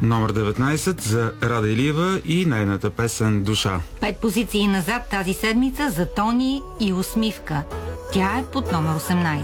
Номер 19 за Рада Илиева и нейната песен "Душа". 5 позиции назад тази седмица за Тони и "Усмивка". Тя е под номер 18.